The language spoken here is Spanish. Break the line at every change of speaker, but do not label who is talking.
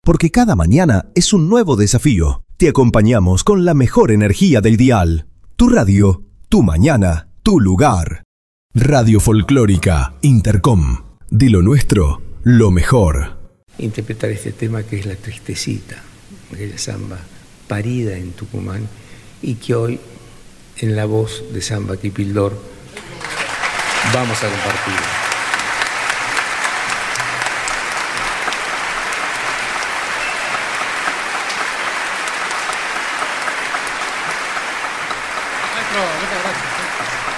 porque cada mañana es un nuevo desafío. Te acompañamos con la mejor energía del dial. Tu radio, tu mañana, tu lugar. Radio Folclórica Intercom. De lo nuestro, lo mejor.
Interpretar este tema que es La Tristecita, aquella samba parida en Tucumán y que hoy, en la voz de Samba Kipildor, vamos a compartir.